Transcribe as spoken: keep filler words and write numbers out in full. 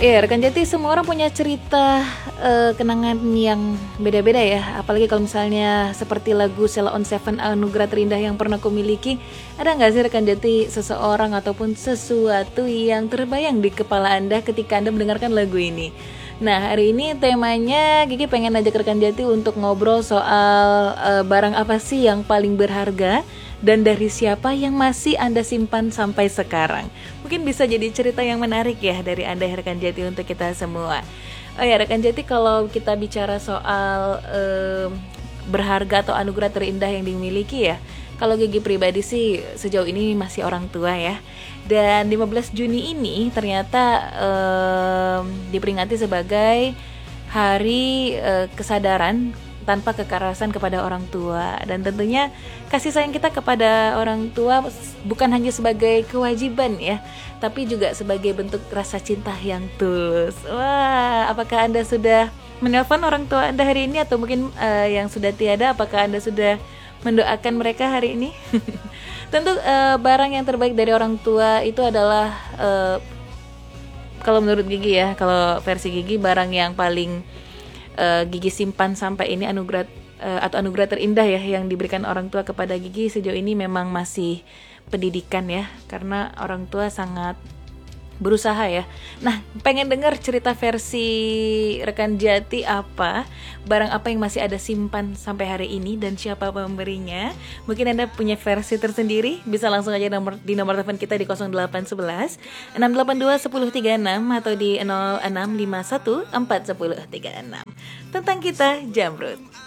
Iya, rekan Jati, semua orang punya cerita eh, kenangan yang beda-beda ya. Apalagi kalau misalnya seperti lagu Sheila on Seven, Anugerah Terindah yang pernah ku miliki. Ada nggak sih rekan Jati seseorang ataupun sesuatu yang terbayang di kepala Anda ketika Anda mendengarkan lagu ini? Nah, hari ini temanya Gigi pengen ajak rekan Jati untuk ngobrol soal eh, barang apa sih yang paling berharga dan dari siapa yang masih Anda simpan sampai sekarang. Mungkin bisa jadi cerita yang menarik ya dari Anda rekan Jati untuk kita semua. Oh ya rekan Jati, kalau kita bicara soal eh, berharga atau anugerah terindah yang dimiliki ya, kalau Gigi pribadi sih sejauh ini masih orang tua ya. Dan lima belas Juni ini ternyata eh, diperingati sebagai hari eh, kesadaran tanpa kekerasan kepada orang tua. Dan tentunya kasih sayang kita kepada orang tua bukan hanya sebagai kewajiban ya, tapi juga sebagai bentuk rasa cinta yang tulus. Wah, apakah Anda sudah menelpon orang tua Anda hari ini, atau mungkin uh, yang sudah tiada, apakah Anda sudah mendoakan mereka hari ini? Tentu uh, barang yang terbaik dari orang tua itu adalah uh, kalau menurut Gigi ya, kalau versi Gigi, barang yang paling Uh, Gigi simpan sampai ini anugerah uh, atau anugerah terindah ya yang diberikan orang tua kepada Gigi sejauh ini memang masih pendidikan ya, karena orang tua sangat berusaha ya. Nah, pengen dengar cerita versi rekan Jati, apa barang apa yang masih ada simpan sampai hari ini dan siapa pemberinya? Mungkin Anda punya versi tersendiri, bisa langsung aja nomor, di nomor telepon kita di nol delapan satu satu enam delapan dua satu nol tiga enam atau di nol enam lima satu empat satu nol tiga enam. Tentang kita Jamrut.